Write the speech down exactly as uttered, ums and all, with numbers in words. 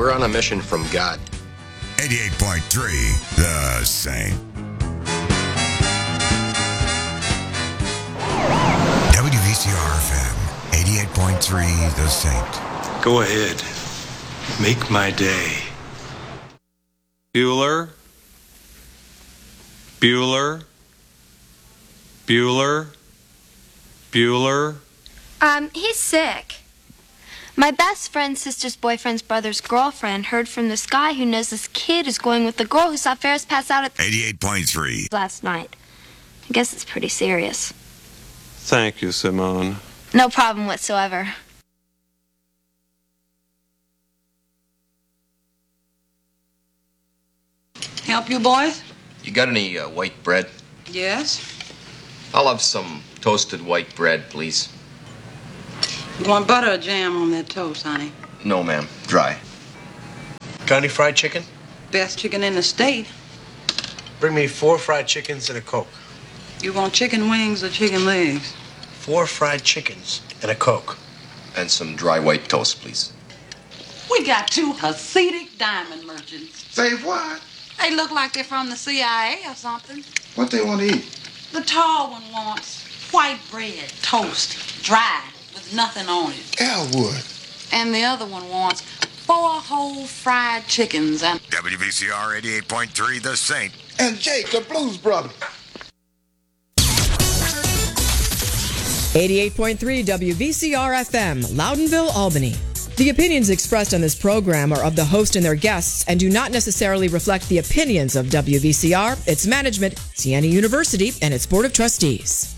We're on a mission from God. eighty-eight point three, The Saint. W V C R F M, eighty-eight point three, The Saint. Go ahead. Make my day. Bueller. Bueller. Bueller. Bueller. Um, he's sick. My best friend's sister's boyfriend's brother's girlfriend heard from this guy who knows this kid is going with the girl who saw Ferris pass out at eighty-eight point three last night. I guess it's pretty serious. Thank you, Simone. No problem whatsoever. Help you, boys? You got any uh, white bread? Yes. I'll have some toasted white bread, please. You want butter or jam on that toast, honey? No, ma'am. Dry. Got any fried chicken? Best chicken in the state. Bring me four fried chickens and a Coke. You want chicken wings or chicken legs? Four fried chickens and a Coke. And some dry white toast, please. We got two Hasidic diamond merchants. Say what? They look like they're from the C I A or something. What they want to eat? The tall one wants white bread, toast, dry, with nothing on it. Elwood. And the other one wants four whole fried chickens and... W V C R eighty-eight point three, The Saint. And Jake, the Blues Brother. eighty-eight point three W V C R F M, Loudonville, Albany. The opinions expressed on this program are of the host and their guests and do not necessarily reflect the opinions of W V C R, its management, Siena University, and its Board of Trustees.